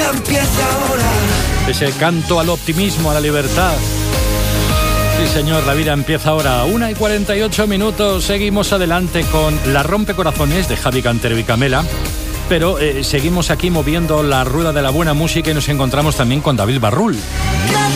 vida empieza ahora. Ese canto al optimismo, a la libertad. Sí, señor, la vida empieza ahora. 1:48. Seguimos adelante con La Rompecorazones de Javi Cantero y Camela. Pero seguimos aquí moviendo la rueda de la buena música y nos encontramos también con David Barrul.